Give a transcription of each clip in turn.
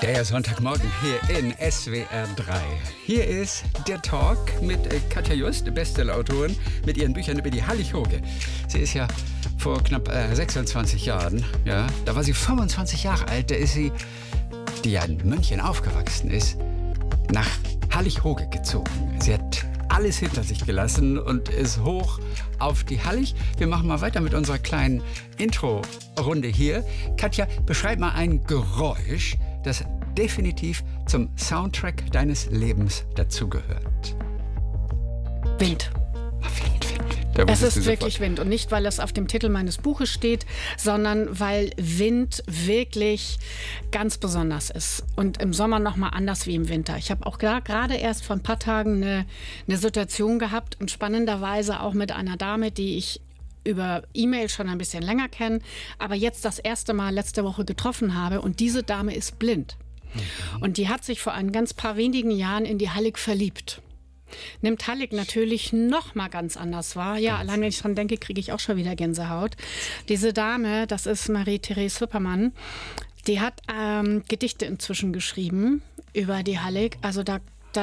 Der Sonntagmorgen hier in SWR 3. Hier ist der Talk mit Katja Just, Bestsellerautorin, mit ihren Büchern über die Hallig-Hoge. Sie ist ja vor knapp 26 Jahren, ja, da war sie 25 Jahre alt, da ist sie, die ja in München aufgewachsen ist, nach Hallig-Hoge gezogen. Sie hat alles hinter sich gelassen und ist hoch auf die Hallig. Wir machen mal weiter mit unserer kleinen Intro-Runde hier. Katja, beschreib mal ein Geräusch, das definitiv zum Soundtrack deines Lebens dazugehört. Wind. Es ist wirklich Wind. Und nicht, weil es auf dem Titel meines Buches steht, sondern weil Wind wirklich ganz besonders ist. Und im Sommer noch mal anders wie im Winter. Ich habe auch gerade erst vor ein paar Tagen eine Situation gehabt und spannenderweise auch mit einer Dame, die ich über E-Mail schon ein bisschen länger kenne, aber jetzt das erste Mal letzte Woche getroffen habe. Und diese Dame ist blind. Und die hat sich vor ein ganz paar wenigen Jahren in die Hallig verliebt. Nimmt Hallig natürlich noch mal ganz anders wahr. Ja, allein wenn ich dran denke, kriege ich auch schon wieder Gänsehaut. Diese Dame, das ist Marie-Therese Hüppermann, die hat Gedichte inzwischen geschrieben über die Hallig. Also da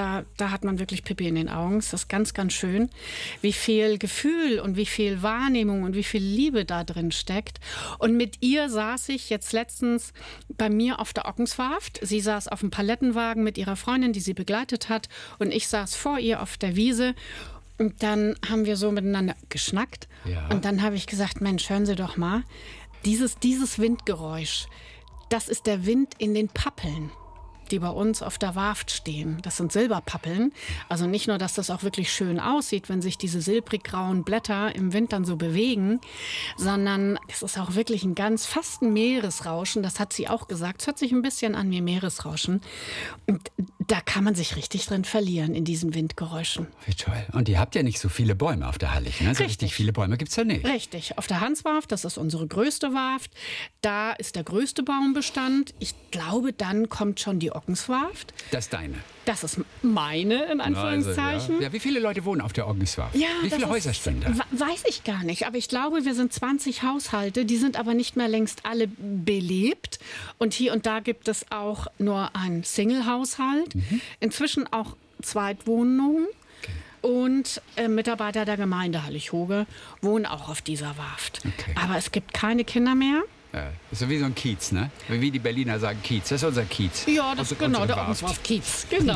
hat man wirklich Pipi in den Augen. Das ist ganz, ganz schön, wie viel Gefühl und wie viel Wahrnehmung und wie viel Liebe da drin steckt. Und mit ihr saß ich jetzt letztens bei mir auf der Ockenswarft. Sie saß auf dem Palettenwagen mit ihrer Freundin, die sie begleitet hat. Und ich saß vor ihr auf der Wiese. Und dann haben wir so miteinander geschnackt. Ja. Und dann habe ich gesagt, Mensch, hören Sie doch mal, dieses Windgeräusch, das ist der Wind in den Pappeln, die bei uns auf der Warft stehen. Das sind Silberpappeln. Also nicht nur, dass das auch wirklich schön aussieht, wenn sich diese silbrig-grauen Blätter im Wind dann so bewegen, sondern es ist auch wirklich fast ein Meeresrauschen. Das hat sie auch gesagt. Es hört sich ein bisschen an wie Meeresrauschen. Und da kann man sich richtig drin verlieren, in diesen Windgeräuschen. Wie toll. Und ihr habt ja nicht so viele Bäume auf der Hallig, ne? So richtig viele Bäume gibt es ja nicht. Richtig. Auf der Hanswarft, das ist unsere größte Warft, da ist der größte Baumbestand. Ich glaube, dann kommt schon die Ockenswarft. Das ist deine? Das ist meine, in Anführungszeichen. Also, ja. Wie viele Leute wohnen auf der Ockenswarft? Ja, wie viele Häuser stehen da? Weiß ich gar nicht. Aber ich glaube, wir sind 20 Haushalte. Die sind aber nicht mehr längst alle belebt. Und hier und da gibt es auch nur einen Single-Haushalt. Inzwischen auch Zweitwohnungen. Okay. Und Mitarbeiter der Gemeinde Hallig-Hoge wohnen auch auf dieser Warft. Okay. Aber es gibt keine Kinder mehr. Ja, das ist so wie so ein Kiez, ne? Wie die Berliner sagen Kiez. Das ist unser Kiez. Ja, das ist genau, der Ockenswarft Kiez. Genau.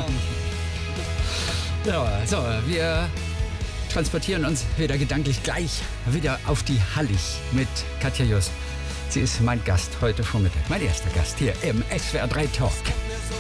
So, wir transportieren uns wieder gedanklich gleich wieder auf die Hallig mit Katja Just. Sie ist mein Gast heute Vormittag. Mein erster Gast hier im SWR 3 Talk.